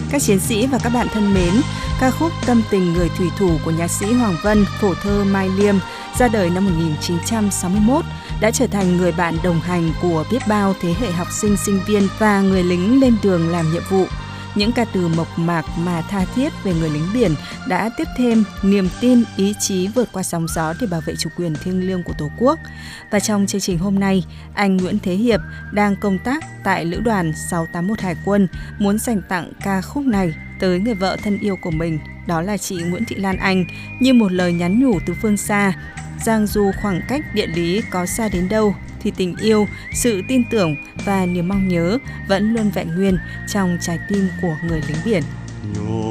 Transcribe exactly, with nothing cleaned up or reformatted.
Các chiến sĩ và các bạn thân mến, ca khúc Tâm tình người thủy thủ của nhạc sĩ Hoàng Vân, phổ thơ Mai Liêm ra đời năm một nghìn chín trăm sáu mươi mốt đã trở thành người bạn đồng hành của biết bao thế hệ học sinh, sinh viên và người lính lên đường làm nhiệm vụ. Những ca từ mộc mạc mà tha thiết về người lính biển đã tiếp thêm niềm tin, ý chí vượt qua sóng gió để bảo vệ chủ quyền thiêng liêng của Tổ quốc. Và trong chương trình hôm nay, anh Nguyễn Thế Hiệp đang công tác tại Lữ đoàn sáu tám mốt Hải quân muốn dành tặng ca khúc này tới người vợ thân yêu của mình, đó là chị Nguyễn Thị Lan Anh, như một lời nhắn nhủ từ phương xa, rằng dù khoảng cách địa lý có xa đến đâu, thì tình yêu, sự tin tưởng và niềm mong nhớ vẫn luôn vẹn nguyên trong trái tim của người lính biển.